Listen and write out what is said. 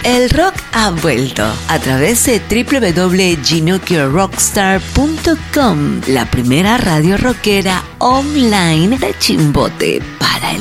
El rock ha vuelto a través de www.ginokirrockstar.com, la primera radio rockera online de Chimbote.